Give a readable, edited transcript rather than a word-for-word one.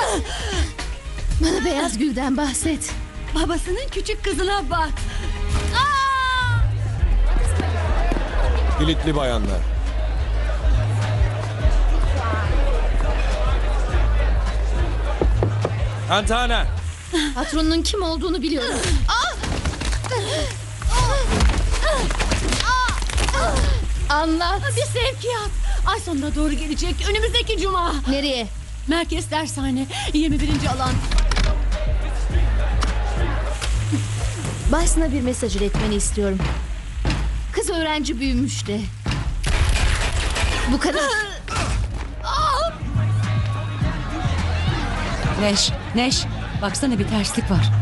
Bana Beyaz Gül'den bahset. Babasının küçük kızına bak. Kilitli bayanlar. Santana. Patronunun kim olduğunu biliyorum. Anlat. Bir sevkiyat. Ay sonuna doğru gelecek. Önümüzdeki cuma. Nereye? Merkez dershane. 21. alan. Basına bir mesaj iletmeni istiyorum. Kız öğrenci büyümüş de. Bu kadar. Neş. Baksana bir terslik var.